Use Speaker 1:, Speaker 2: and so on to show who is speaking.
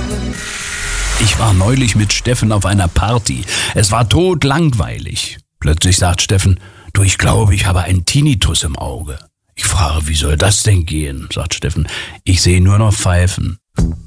Speaker 1: Ich war neulich mit Steffen auf einer Party. Es war totlangweilig. Plötzlich sagt Steffen, du, ich glaube, ich habe einen Tinnitus im Auge. Ich frage, wie soll das denn gehen? Sagt Steffen, ich sehe nur noch Pfeifen.